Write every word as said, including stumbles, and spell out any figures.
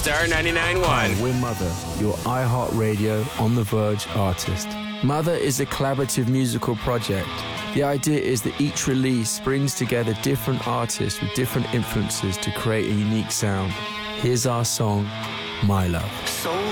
Star ninety-nine point one. Hi, we're Mother, your iHeartRadio On The Verge artist. Mother is a collaborative musical project. The idea is that each release brings together different artists with different influences to create a unique sound. Here's our song, My Love. So